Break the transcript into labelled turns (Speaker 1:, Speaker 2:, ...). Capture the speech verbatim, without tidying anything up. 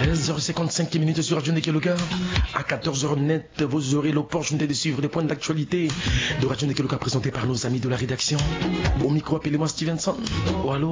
Speaker 1: treize heures cinquante-cinq minutes sur Radio Nekeluka. À quatorze heures net, vous aurez l'opportunité de suivre les points d'actualité de Radio Nekeluka présentés par nos amis de la rédaction. Au micro, appelez-moi Stevenson. Oh, allô?